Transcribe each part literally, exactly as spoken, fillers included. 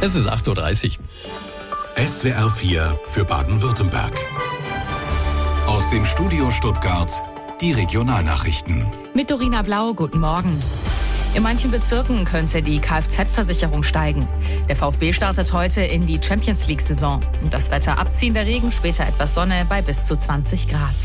Es ist acht Uhr dreißig. S W R vier für Baden-Württemberg. Aus dem Studio Stuttgart die Regionalnachrichten. Mit Dorina Blau, guten Morgen. In manchen Bezirken könnte die Kfz-Versicherung steigen. Der VfB startet heute in die Champions-League-Saison. Das Wetter abziehender Regen, später etwas Sonne bei bis zu zwanzig Grad.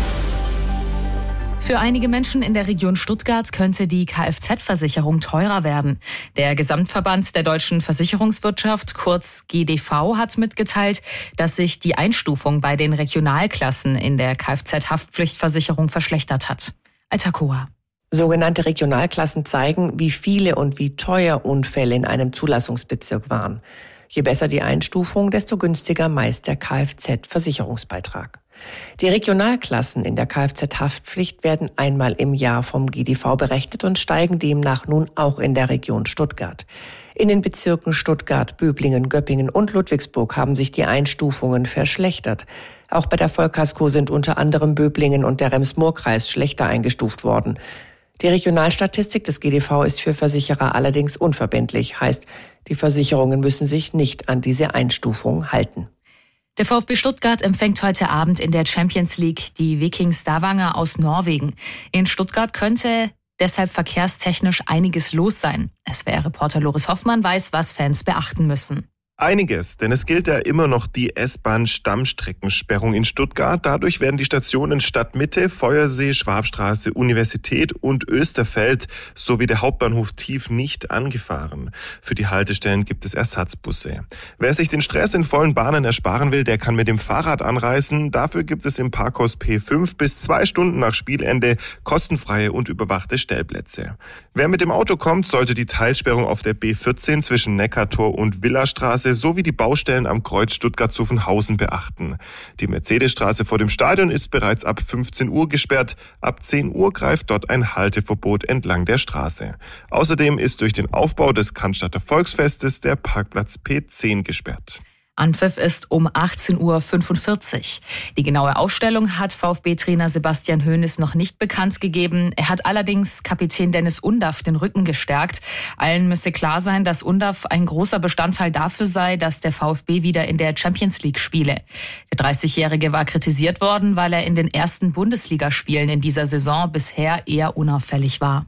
Für einige Menschen in der Region Stuttgart könnte die Kfz-Versicherung teurer werden. Der Gesamtverband der deutschen Versicherungswirtschaft, kurz G D V, hat mitgeteilt, dass sich die Einstufung bei den Regionalklassen in der Kfz-Haftpflichtversicherung verschlechtert hat. Altacoa. Sogenannte Regionalklassen zeigen, wie viele und wie teuer Unfälle in einem Zulassungsbezirk waren. Je besser die Einstufung, desto günstiger meist der Kfz-Versicherungsbeitrag. Die Regionalklassen in der Kfz-Haftpflicht werden einmal im Jahr vom G D V berechnet und steigen demnach nun auch in der Region Stuttgart. In den Bezirken Stuttgart, Böblingen, Göppingen und Ludwigsburg haben sich die Einstufungen verschlechtert. Auch bei der Vollkasko sind unter anderem Böblingen und der Rems-Murr-Kreis schlechter eingestuft worden. Die Regionalstatistik des G D V ist für Versicherer allerdings unverbindlich, heißt, die Versicherungen müssen sich nicht an diese Einstufung halten. Der VfB Stuttgart empfängt heute Abend in der Champions League die Viking Stavanger aus Norwegen. In Stuttgart könnte deshalb verkehrstechnisch einiges los sein. S W R-Reporter Loris Hoffmann weiß, was Fans beachten müssen. Einiges, denn es gilt ja immer noch die S-Bahn-Stammstreckensperrung in Stuttgart. Dadurch werden die Stationen Stadtmitte, Feuersee, Schwabstraße, Universität und Österfeld sowie der Hauptbahnhof Tief nicht angefahren. Für die Haltestellen gibt es Ersatzbusse. Wer sich den Stress in vollen Bahnen ersparen will, der kann mit dem Fahrrad anreisen. Dafür gibt es im Parkhaus P fünf bis zwei Stunden nach Spielende kostenfreie und überwachte Stellplätze. Wer mit dem Auto kommt, sollte die Teilsperrung auf der B vierzehn zwischen Neckartor und Villastraße sowie die Baustellen am Kreuz Stuttgart-Zuffenhausen beachten. Die Mercedesstraße vor dem Stadion ist bereits ab fünfzehn Uhr gesperrt. Ab zehn Uhr greift dort ein Halteverbot entlang der Straße. Außerdem ist durch den Aufbau des Cannstatter Volksfestes der Parkplatz P zehn gesperrt. Anpfiff ist um achtzehn Uhr fünfundvierzig. Die genaue Ausstellung hat VfB-Trainer Sebastian Hoeneß noch nicht bekannt gegeben. Er hat allerdings Kapitän Dennis Undaff den Rücken gestärkt. Allen müsse klar sein, dass Undaff ein großer Bestandteil dafür sei, dass der VfB wieder in der Champions League spiele. Der dreißigjährige war kritisiert worden, weil er in den ersten Bundesligaspielen in dieser Saison bisher eher unauffällig war.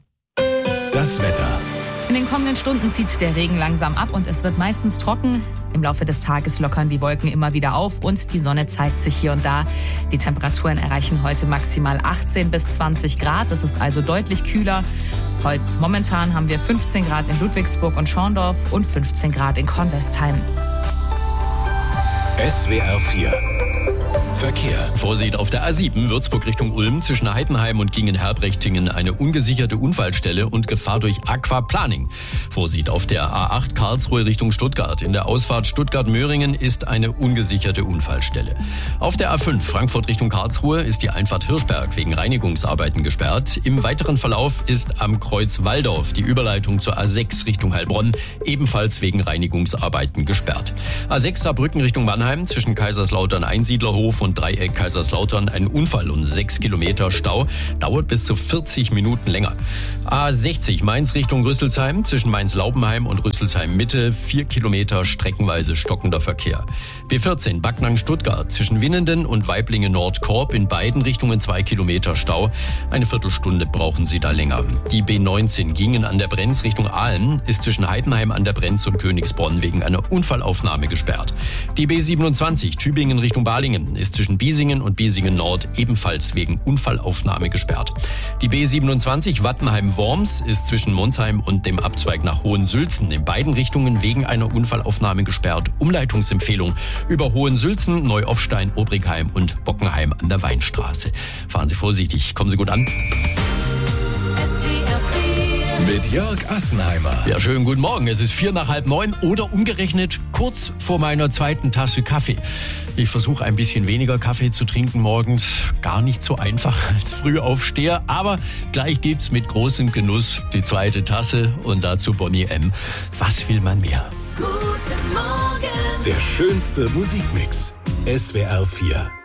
Das Wetter. In den kommenden Stunden zieht der Regen langsam ab und es wird meistens trocken. Im Laufe des Tages lockern die Wolken immer wieder auf und die Sonne zeigt sich hier und da. Die Temperaturen erreichen heute maximal achtzehn bis zwanzig Grad. Es ist also deutlich kühler. Heute, momentan haben wir fünfzehn Grad in Ludwigsburg und Schorndorf und fünfzehn Grad in Kornwestheim. S W R vier Verkehr. Vorsicht auf der A sieben, Würzburg Richtung Ulm, zwischen Heidenheim und Gingen-Herbrechtinghen eine ungesicherte Unfallstelle und Gefahr durch Aquaplaning. Vorsicht auf der A acht, Karlsruhe Richtung Stuttgart. In der Ausfahrt Stuttgart-Möhringen ist eine ungesicherte Unfallstelle. Auf der A fünf, Frankfurt Richtung Karlsruhe, ist die Einfahrt Hirschberg wegen Reinigungsarbeiten gesperrt. Im weiteren Verlauf ist am Kreuz Walldorf die Überleitung zur A sechs Richtung Heilbronn ebenfalls wegen Reinigungsarbeiten gesperrt. A sechs Saarbrücken Richtung Mannheim, zwischen Kaiserslautern-Einsiedlerhof und Dreieck Kaiserslautern ein Unfall und sechs Kilometer Stau. Dauert bis zu vierzig Minuten länger. A sechzig Mainz Richtung Rüsselsheim, zwischen Mainz-Laubenheim und Rüsselsheim-Mitte, vier Kilometer streckenweise stockender Verkehr. B vierzehn Backnang-Stuttgart, zwischen Winnenden und Weiblingen-Nordkorb in beiden Richtungen zwei Kilometer Stau. Eine Viertelstunde brauchen Sie da länger. Die B neunzehn Gingen an der Brenz Richtung Aalen, ist zwischen Heidenheim an der Brenz und Königsbronn wegen einer Unfallaufnahme gesperrt. Die B siebenundzwanzig Tübingen Richtung Balingen ist zwischen Biesingen und Biesingen Nord ebenfalls wegen Unfallaufnahme gesperrt. Die B siebenundzwanzig Wattenheim-Worms ist zwischen Monsheim und dem Abzweig nach Hohensülzen in beiden Richtungen wegen einer Unfallaufnahme gesperrt. Umleitungsempfehlung über Hohensülzen, Neuoffstein, Obrigheim und Bockenheim an der Weinstraße. Fahren Sie vorsichtig, kommen Sie gut an. Mit Jörg Assenheimer. Ja, schönen guten Morgen. Es ist vier nach halb neun oder umgerechnet kurz vor meiner zweiten Tasse Kaffee. Ich versuche ein bisschen weniger Kaffee zu trinken morgens. Gar nicht so einfach als Frühaufsteher. Aber gleich gibt's mit großem Genuss die zweite Tasse und dazu Bonnie M. Was will man mehr? Guten Morgen. Der schönste Musikmix. S W R vier.